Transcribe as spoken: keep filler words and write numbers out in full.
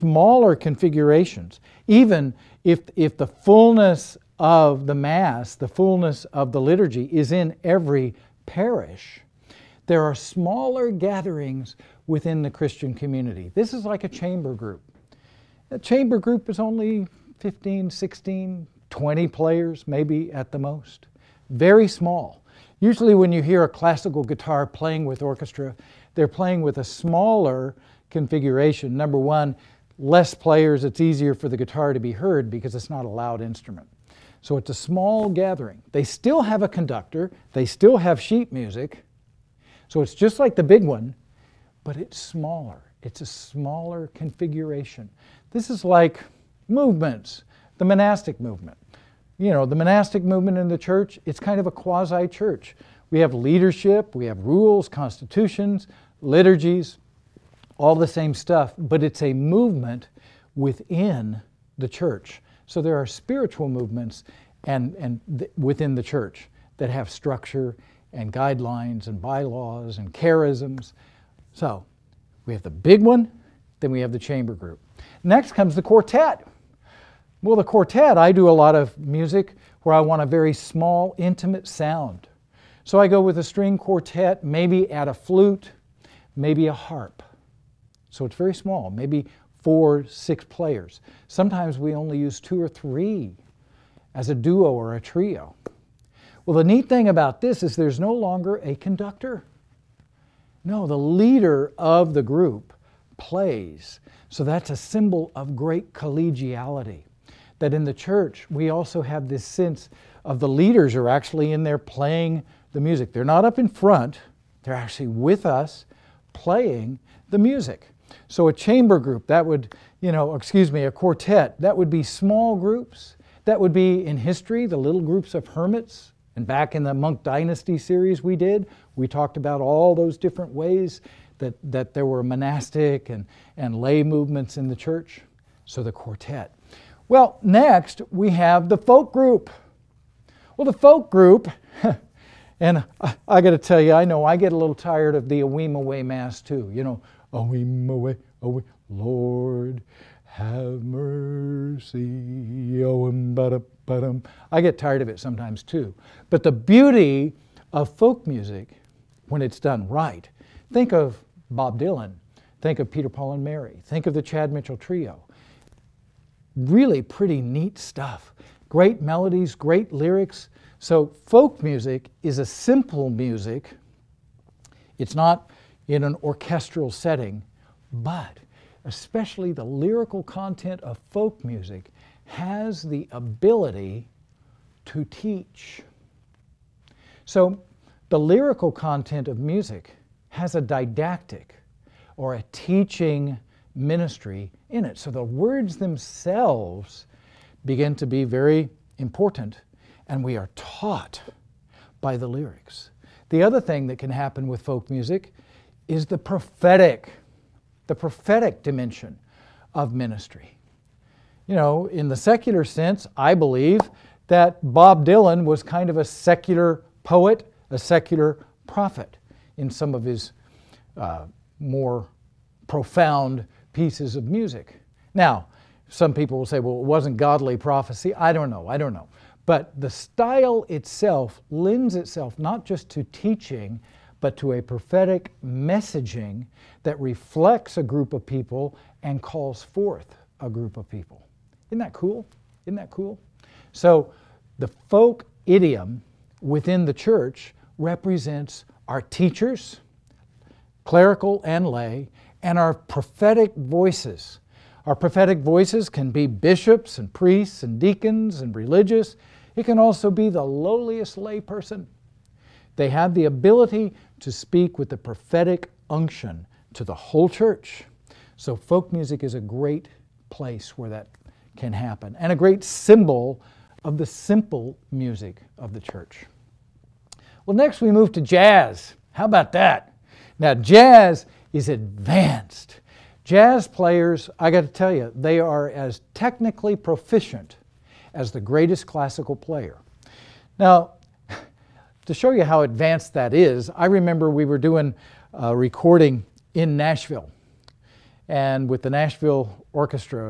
smaller configurations. Even if, if the fullness of the Mass, the fullness of the liturgy is in every parish, there are smaller gatherings within the Christian community. This is like a chamber group. A chamber group is only fifteen, sixteen, twenty players, maybe at the most. Very small. Usually when you hear a classical guitar playing with orchestra, they're playing with a smaller configuration. Number one, less players, it's easier for the guitar to be heard because it's not a loud instrument. So it's a small gathering. They still have a conductor, they still have sheet music, so it's just like the big one, but it's smaller. It's a smaller configuration. This is like movements, the monastic movement. You know, the monastic movement in the church, it's kind of a quasi-church. We have leadership, we have rules, constitutions, liturgies, all the same stuff, but it's a movement within the church. So there are spiritual movements and, and th- within the church that have structure and guidelines and bylaws and charisms. So we have the big one, then we have the chamber group. Next comes the quartet. Well, the quartet, I do a lot of music where I want a very small, intimate sound. So I go with a string quartet, maybe add a flute, maybe a harp. So it's very small, maybe four, six players. Sometimes we only use two or three as a duo or a trio. Well, the neat thing about this is there's no longer a conductor. No, the leader of the group plays. So that's a symbol of great collegiality. That in the church, we also have this sense of the leaders are actually in there playing the music. They're not up in front, they're actually with us playing the music. So a chamber group, that would, you know, excuse me, a quartet, that would be small groups. That would be in history, the little groups of hermits. And back in the Monk Dynasty series we did, we talked about all those different ways that, that there were monastic and, and lay movements in the church. So the quartet. Well, next we have the folk group. Well, the folk group, and I, I got to tell you, I know I get a little tired of the Away Mass too. You know, Away, away, Lord, have mercy. Oh, I get tired of it sometimes too. But the beauty of folk music, when it's done right, think of Bob Dylan, think of Peter, Paul and Mary, think of the Chad Mitchell Trio. Really pretty neat stuff. Great melodies, great lyrics. So folk music is a simple music. It's not in an orchestral setting, but especially the lyrical content of folk music has the ability to teach. So the lyrical content of music has a didactic or a teaching ministry in it. So the words themselves begin to be very important, and we are taught by the lyrics. The other thing that can happen with folk music is the prophetic, the prophetic dimension of ministry. You know, in the secular sense, I believe that Bob Dylan was kind of a secular poet, a secular prophet in some of his uh, more profound pieces of music. Now, some people will say, well, it wasn't godly prophecy. I don't know, I don't know. But the style itself lends itself not just to teaching, but to a prophetic messaging that reflects a group of people and calls forth a group of people. Isn't that cool? Isn't that cool? So the folk idiom within the church represents our teachers, clerical and lay, and our prophetic voices. Our prophetic voices can be bishops and priests and deacons and religious. It can also be the lowliest lay person. They have the ability to speak with the prophetic unction to the whole church. So folk music is a great place where that can happen, and a great symbol of the simple music of the church. Well, next we move to jazz. How about that? Now, jazz is advanced. Jazz players, I got to tell you, they are as technically proficient as the greatest classical player. Now, to show you how advanced that is, I remember we were doing a recording in Nashville. and with the Nashville Orchestra